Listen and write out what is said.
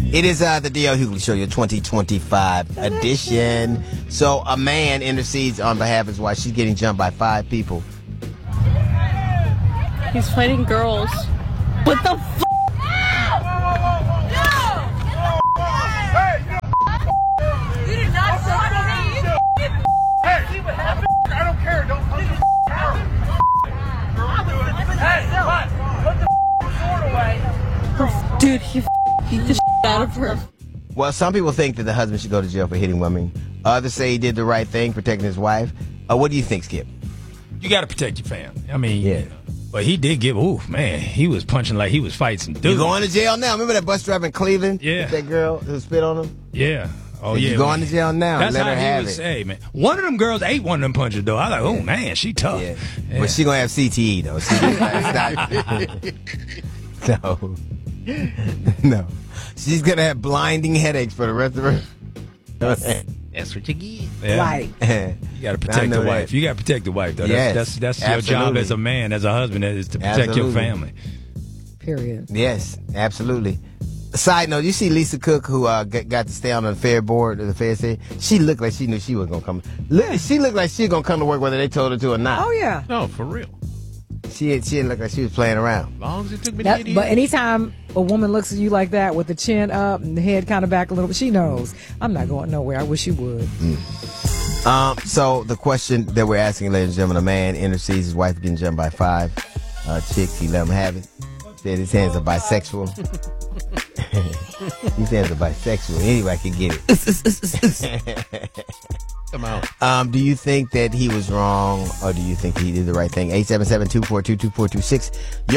It is the D.L. Hughley Show, your 2025 edition. So a man intercedes on behalf of his wife. She's getting jumped by 5 people. He's fighting girls. What the f***? Dude, he beat the shit out of her. Well, some people think that the husband should go to jail for hitting women. Others say he did the right thing, protecting his wife. What do you think, Skip? You got to protect your family. I mean, but he did give, man, he was punching like he was fighting some dudes. You're going to jail now. Remember that bus driver in Cleveland? Yeah. With that girl who spit on him? Yeah. Oh, You're going to jail now. That's Let how her have was, it. Hey, man. One of them girls ate one of them punches, though. I was like, oh, man, she tough. Yeah. Yeah. But she going to have CTE, though. No. She's going to have blinding headaches for the rest of her. That's what you get. Yeah. Right. You got to protect the wife. You got to protect the wife, though. Yes, that's your job as a man, as a husband, is to protect your family. Period. Yes, absolutely. Side note, you see Lisa Cook, who got to stay on the fair board, the fair say, she looked like she knew she was going to come. She looked like she was going to come to work whether they told her to or not. Oh, yeah. No, for real. She didn't look like she was playing around. As long as it took me to get But anytime a woman looks at you like that with the chin up and the head kind of back a little bit, she knows, I'm not going nowhere. I wish you would. So the question that we're asking, ladies and gentlemen, a man intercedes his wife getting jumped by 5 chicks. He let him have it. Said his hands are bisexual. His hands are bisexual. Anybody can get it. Come on. Do you think that he was wrong, or do you think he did the right thing? 877-242-2426.